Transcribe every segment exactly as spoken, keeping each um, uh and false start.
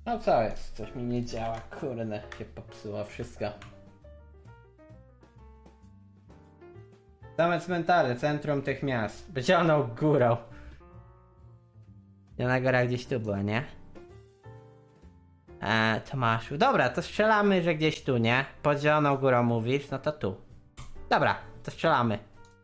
No co jest? Coś mi nie działa, kurde, się popsuło wszystko. Same cmentarze, centrum tych miast. Zieloną górą. Zielona góra gdzieś tu była, nie? Eee, Tomaszu. Dobra, to strzelamy, że gdzieś tu, nie? Pod zieloną górą mówisz, no to tu. Dobra, to strzelamy.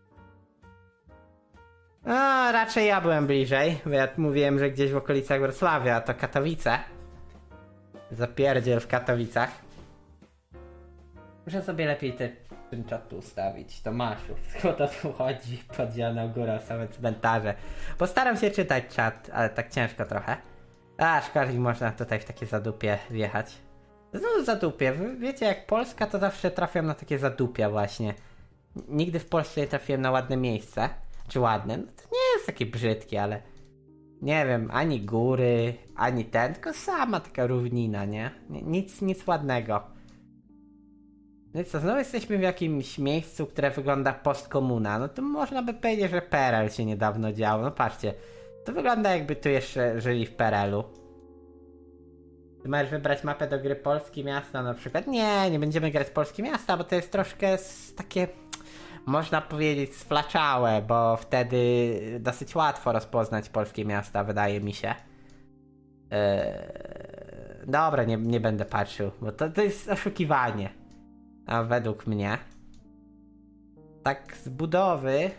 No, raczej ja byłem bliżej, bo ja mówiłem, że gdzieś w okolicach Wrocławia, a to Katowice. Zapierdziel w Katowicach. Muszę sobie lepiej te, ten czat tu ustawić. Tomaszu, skąd to tu chodzi? Pod zieloną górą, same cmentarze. Postaram się czytać czat, ale tak ciężko trochę. A, szkoda, można tutaj w takie zadupie wjechać. Znowu zadupie. Wiecie, jak Polska, to zawsze trafiam na takie zadupia właśnie. Nigdy w Polsce nie trafiłem na ładne miejsce. Czy ładne? No to nie jest takie brzydkie, ale... Nie wiem, ani góry, ani ten, tylko sama taka równina, nie? Nic, nic ładnego. No i co, znowu jesteśmy w jakimś miejscu, które wygląda postkomuna. No to można by powiedzieć, że P R L się niedawno działo. No patrzcie, to wygląda jakby tu jeszcze żyli w P R L u. Ty możesz wybrać mapę do gry Polskie Miasta na przykład. Nie, nie będziemy grać Polskie Miasta, bo to jest troszkę takie... Można powiedzieć sflaczałe, bo wtedy dosyć łatwo rozpoznać polskie miasta, wydaje mi się. Eee, dobra, nie, nie będę patrzył, bo to, to jest oszukiwanie. A według mnie. Tak z budowy.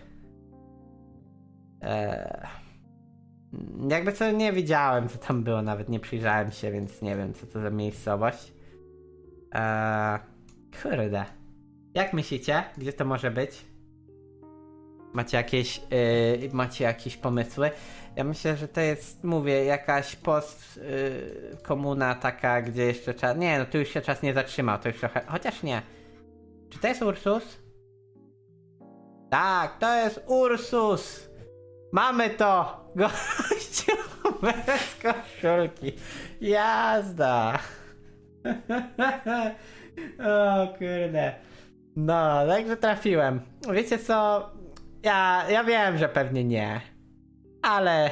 Eee, jakby co nie wiedziałem, co tam było, nawet nie przyjrzałem się, więc nie wiem, co to za miejscowość. Eee, kurde. Jak myślicie? Gdzie to może być? Macie jakieś, yy, macie jakieś pomysły? Ja myślę, że to jest, mówię, jakaś post yy, komuna taka, gdzie jeszcze czas... Nie, no tu już się czas nie zatrzymał, to już trochę... Chociaż nie. Czy to jest Ursus? Tak, to jest Ursus! Mamy to! Gościu bez koszulki. Jazda! O kurde. No, także trafiłem. Wiecie co? Ja, ja wiem, że pewnie nie. Ale...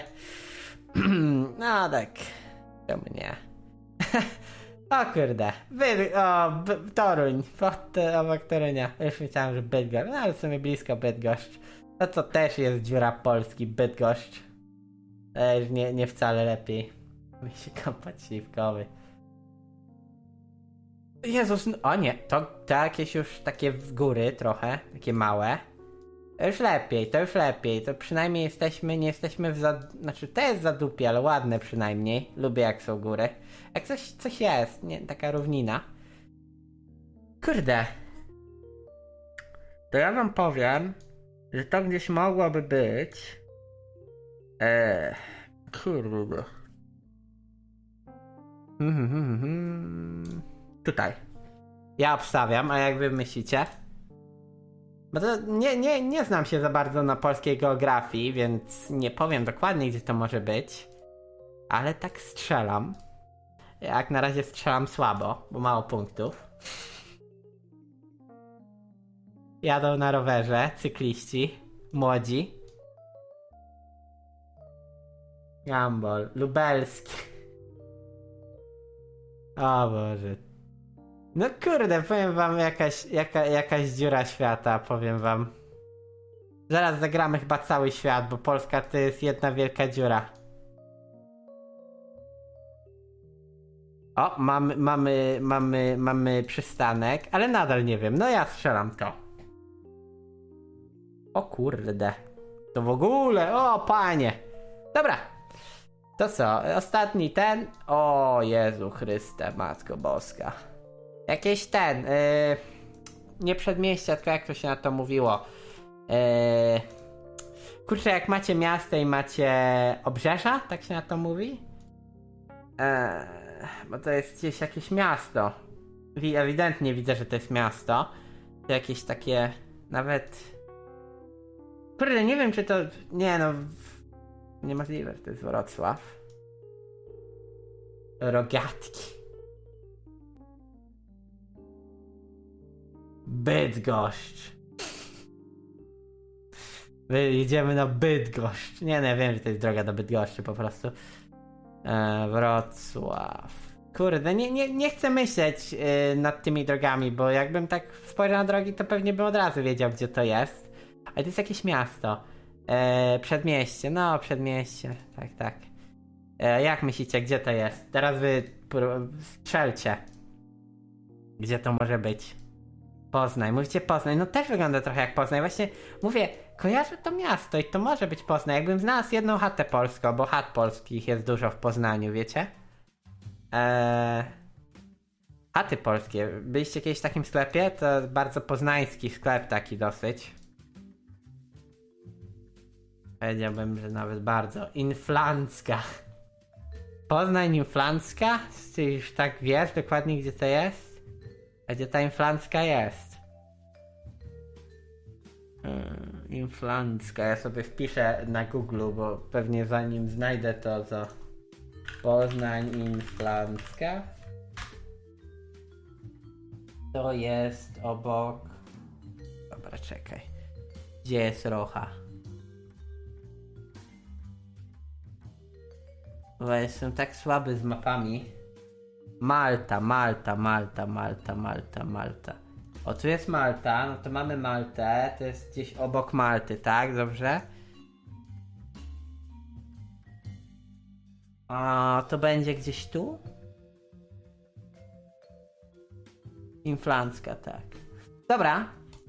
No tak. Czemu nie? O kurde. Wy... O, B Toruń. Obok Torunia. Już myślałem, że Bydgoszcz. No ale w sumie blisko Bydgoszcz. No to też jest dziura Polski. Bydgoszcz. Też nie, nie wcale lepiej. Musi kąpać śliwkowy. Jezus, no, o nie, to, to jakieś już takie w góry trochę, takie małe. To już lepiej, to już lepiej, to przynajmniej jesteśmy, nie jesteśmy w za... Znaczy, to jest zadupie, ale ładne przynajmniej. Lubię jak są góry. Jak coś, coś jest, nie, taka równina. Kurde. To ja wam powiem, że to gdzieś mogłoby być... Eee... Kurde. Hmm, hmm, hmm. Tutaj. Ja obstawiam, a jak wy myślicie? Bo to nie, nie, nie znam się za bardzo na polskiej geografii, więc nie powiem dokładnie, gdzie to może być. Ale tak strzelam. Jak na razie strzelam słabo, bo mało punktów. Jadą na rowerze cykliści, młodzi. Gambol, lubelski. O Boże. No kurde, powiem wam jakaś, jaka, jakaś dziura świata, powiem wam. Zaraz zagramy chyba cały świat, bo Polska to jest jedna wielka dziura. O, mamy, mamy, mamy, mamy przystanek, ale nadal nie wiem, no ja strzelam to. O kurde. To w ogóle, o panie. Dobra. To co, ostatni ten? O Jezu Chryste, Matko Boska. Jakieś ten, yy, nie przedmieścia, tylko jak to się na to mówiło. Yy, kurczę, jak macie miasto i macie obrzeża, tak się na to mówi? Yy, bo to jest gdzieś jakieś miasto. Ewidentnie widzę, że to jest miasto. To jakieś takie, nawet... Kurde, nie wiem czy to... Nie no... Niemożliwe, że to jest Wrocław. Rogatki. Bydgoszcz. Jedziemy na Bydgoszcz. Nie, no ja wiem, że to jest droga do Bydgoszczy po prostu. E, Wrocław. kurde, nie, nie, nie chcę myśleć yy, nad tymi drogami, bo jakbym tak spojrzał na drogi, to pewnie bym od razu wiedział, gdzie to jest. Ale to jest jakieś miasto. Yy, przedmieście, no przedmieście, tak, tak. Yy, jak myślicie, gdzie to jest? Teraz wy strzelcie. Gdzie to może być? Poznań, mówicie Poznań, no też wygląda trochę jak Poznań. Właśnie mówię, kojarzę to miasto i to może być Poznań. Jakbym znalazł jedną chatę polską, bo chat polskich jest dużo w Poznaniu, wiecie? Eee... Chaty polskie. Byliście kiedyś w takim sklepie? To bardzo poznański sklep taki dosyć. Powiedziałbym, że nawet bardzo. Inflancka. Poznań Inflancka? Ty już tak wiesz dokładnie, gdzie to jest? A gdzie ta Inflancka jest? Hmm, Inflancka. Ja sobie wpiszę na Google, bo pewnie zanim znajdę to, co... Poznań Inflancka. To jest obok... Dobra, czekaj. Gdzie jest Rocha? Bo jestem tak słaby z mapami. Malta, Malta, Malta, Malta, Malta, Malta. O, tu jest Malta, no to mamy Maltę. To jest gdzieś obok Malty, tak? Dobrze? A to będzie gdzieś tu? Inflancka, tak. Dobra.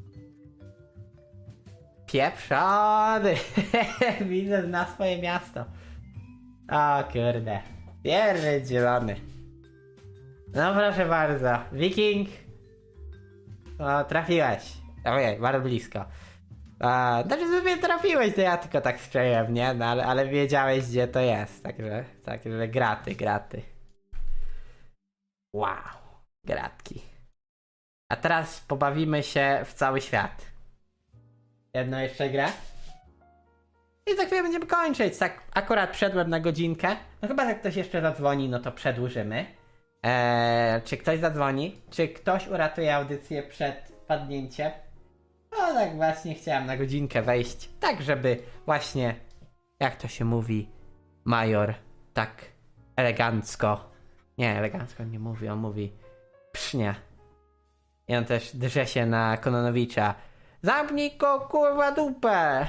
Pieprzony. Widzę na swoje miasto. O kurde. Pierdzielony. No proszę bardzo. Wiking. O, trafiłeś. Ojej, bardzo blisko. A, znaczy sobie trafiłeś, to ja tylko tak strzeliłem, nie? No ale, ale wiedziałeś, gdzie to jest. Także, także graty, graty. Wow. Gratki. A teraz pobawimy się w cały świat. Jedną jeszcze grę. I za chwilę będziemy kończyć. Tak akurat wszedłem na godzinkę. No chyba, że ktoś jeszcze zadzwoni, no to przedłużymy. Eee, czy ktoś zadzwoni? Czy ktoś uratuje audycję przed padnięciem? No tak właśnie chciałem na godzinkę wejść. Tak, żeby właśnie, jak to się mówi, major tak elegancko. Nie, elegancko nie mówi, on mówi psznie. I on też drze się na Kononowicza. Zamknij go, kurwa, dupę!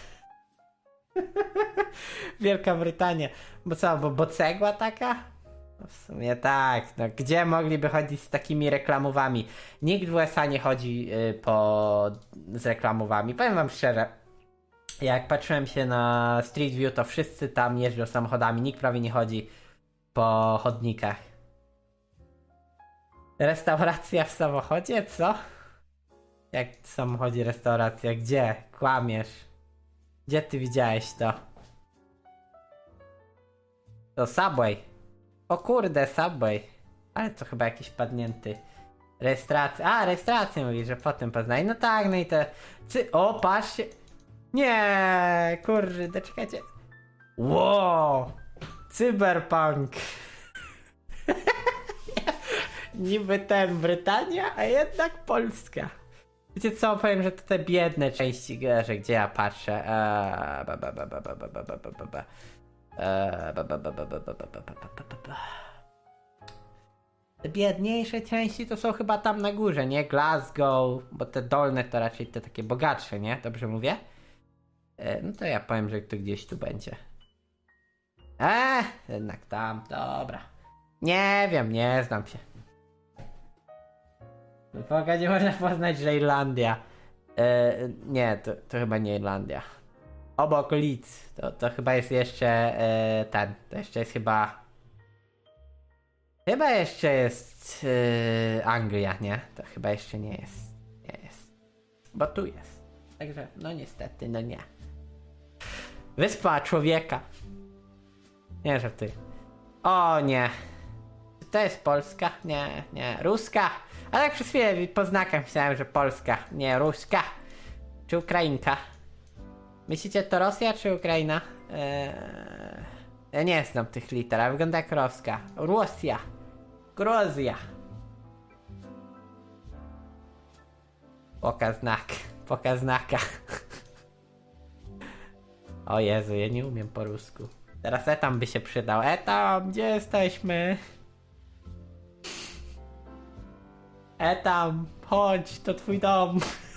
Wielka Brytania. Bo co, bo, bo cegła taka? No w sumie tak, no gdzie mogliby chodzić z takimi reklamowami? Nikt w U S A nie chodzi y, po... z reklamowami. Powiem wam szczerze, jak patrzyłem się na Street View, to wszyscy tam jeżdżą samochodami, nikt prawie nie chodzi po chodnikach. Restauracja w samochodzie? Co? Jak w samochodzie restauracja? Gdzie? Kłamiesz. Gdzie ty widziałeś to? To Subway. O kurde, Subway. Ale to chyba jakiś padnięty. Rejestracja. A, rejestracja mówi, że potem poznaj. No tak, no i te... Cy... O, patrzcie. Nie, kurde, czekajcie. Wow. Cyberpunk. Niby ten Brytania, a jednak Polska. Wiecie co, powiem, że to te biedne części, że gdzie ja patrzę. Te biedniejsze części to są chyba tam na górze, nie? Glasgow, bo te dolne to raczej te takie bogatsze, nie? Dobrze mówię? No to ja powiem, że to gdzieś tu będzie. Eee, jednak tam, dobra. Nie wiem, nie znam się. W pogodzie można poznać, że Irlandia. E, nie, to, to chyba nie Irlandia. Obok Leeds. To, to chyba jest jeszcze e, ten. To jeszcze jest chyba... Chyba jeszcze jest e, Anglia, nie? To chyba jeszcze nie jest. Nie jest. Bo tu jest. Także, no niestety, no nie. Wyspa człowieka. Nie, że ty. O nie. Czy to jest Polska? Nie, nie. Ruska? A tak przez chwilę po znakach myślałem, że Polska. Nie, Ruska. Czy Ukrainka? Myślicie, to Rosja czy Ukraina? Eee... Ja nie znam tych liter, ale wygląda jak Rosja. Rosja. Grozja. Pokaz znak. Pokaz znaka. O Jezu, ja nie umiem po rusku. Teraz etam by się przydał. Etam, gdzie jesteśmy? E tam, chodź, to twój dom.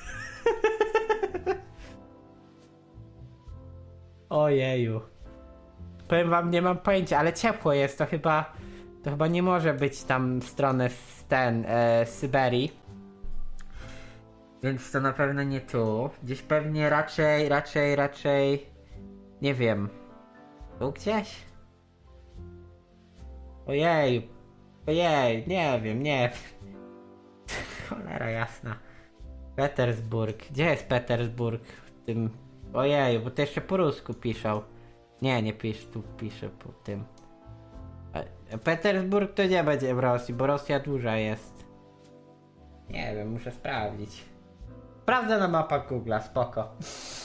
Ojeju. Powiem wam, nie mam pojęcia, ale ciepło jest, to chyba... To chyba nie może być tam w stronę z ten, e, Syberii. Więc to na pewno nie tu. Gdzieś pewnie raczej, raczej, raczej... Nie wiem. Tu gdzieś? Ojej. Ojej, nie wiem, nie wiem. Cholera jasna. Petersburg. Gdzie jest Petersburg? W tym... Ojej, bo to jeszcze po rusku piszą. Nie, nie pisz, tu piszę po tym. Petersburg to nie będzie w Rosji, bo Rosja duża jest. Nie wiem, muszę sprawdzić. Sprawdzę na mapach Google'a, spoko.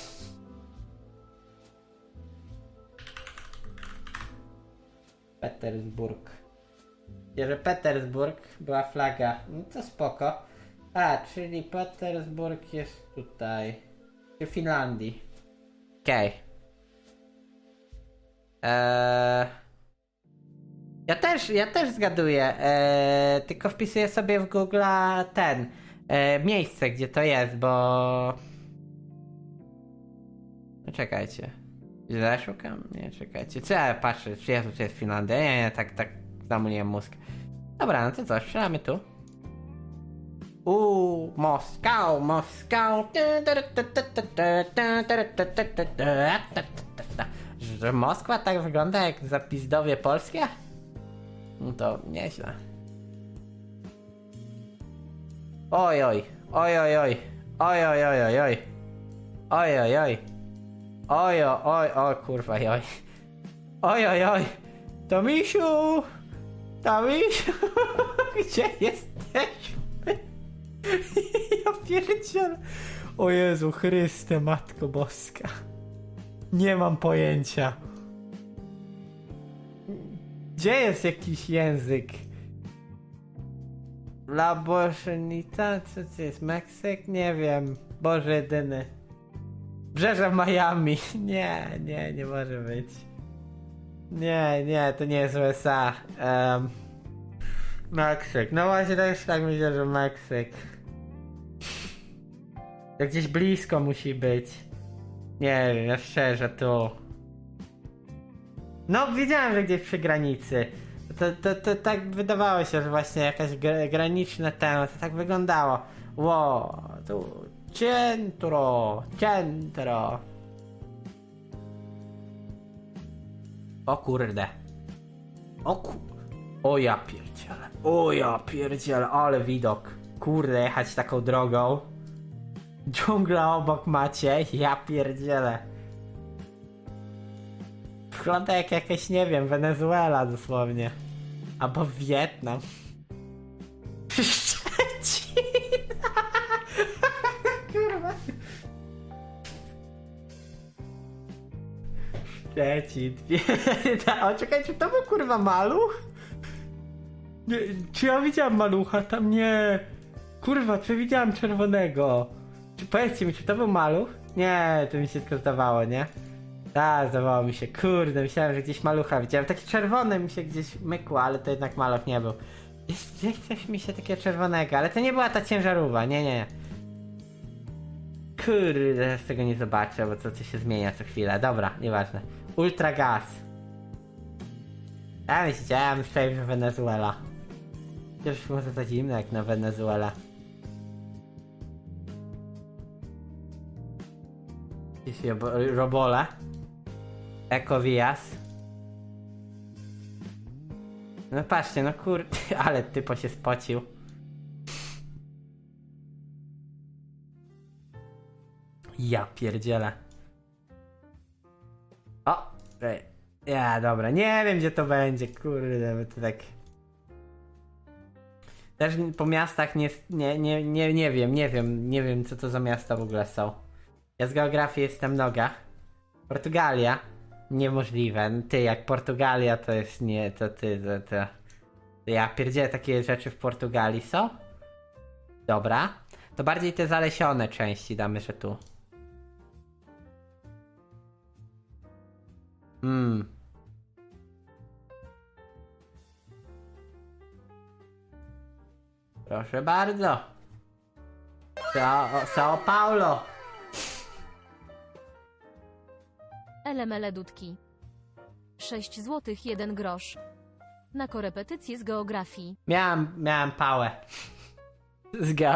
Petersburg. Gdzie Petersburg była flaga, no to spoko. A, czyli Petersburg jest tutaj. W Finlandii. Okej. Okay. Eee... Ja też, ja też zgaduję, eee, tylko wpisuję sobie w Google ten eee, miejsce, gdzie to jest, bo... No czekajcie. Źle szukam? Nie, czekajcie. Co ja patrzę? Czy ja tu jest Finlandia? Nie, nie, tak, tak zamuliłem mózg. Dobra, no to co, strzelamy tu. Uuu, Moskał, Moskał. Że Moskwa tak wygląda jak zapizdowie polskie? No to nieźle. Oj, oj, oj, oj, oj, oj, oj, oj, oj, oj, oj, oj, oj, oj, oj, oj, kurwa, oj, oj, oj, oj, Tomisiu, Tomisiu, gdzie jesteśmy? Ja pierdzielę. O Jezu Chryste, Matko Boska. Nie mam pojęcia. Gdzie jest jakiś język? La Bożenita? Co to jest? Meksyk? Nie wiem. Boże jedyny. Brzeże Miami. Nie, nie, nie może być. Nie, nie, to nie jest U S A. Um, Meksyk. No właśnie też tak myślę, że Meksyk. To gdzieś blisko musi być. Nie wiem, ja szczerze tu. No wiedziałem, że gdzieś przy granicy. To, to, to tak wydawało się, że właśnie jakaś gra, graniczne temo, to tak wyglądało. Ło, tu centro, centro. O kurde. O ku... O ja pierdzielę. O ja pierdzielę, ale widok. Kurde, jechać taką drogą. Dżungla obok macie, ja pierdzielę. Wygląda jak jakaś, nie wiem, Wenezuela dosłownie. Albo Wietnam. Szczecin! Kurwa. Szczecin. O, czekajcie, to był kurwa maluch? Nie, czy ja widziałem malucha? Tam nie. Kurwa, czy widziałem czerwonego? Czy powiedzcie mi, czy to był maluch? Nie, to mi się tylko zdawało, nie? Tak, zdawało mi się, kurde, myślałem, że gdzieś malucha widziałem. Takie czerwone mi się gdzieś mykło, ale to jednak maluch nie był. Jest gdzieś coś mi się takiego czerwonego, ale to nie była ta ciężarówka, nie, nie. Kurde, z tego nie zobaczę, bo to, to się zmienia co chwilę. Dobra, nieważne. Ultra gaz. Ja myślałem, że Wenezuela. Już może za zimno jak na Wenezuela. Jakieś robole. Ekowias. No patrzcie, no kurde, ale typo się spocił. Ja pierdzielę. O! Ja, dobra, nie wiem gdzie to będzie, kurde, bo to tak... Też po miastach nie, nie, nie, nie, nie wiem, nie wiem, nie wiem co to za miasta w ogóle są. Ja z geografii jestem noga. Portugalia. Niemożliwe. Ty, jak Portugalia to jest nie, to ty, to, to... Ja pierdzielę, takie rzeczy w Portugalii są? Dobra. To bardziej te zalesione części damy, że tu. Hmm. Proszę bardzo. Sao, Sao Paulo. Elemele dudki. sześć złotych jeden grosz. Na korepetycję z geografii. Miałem, miałem pałę. Z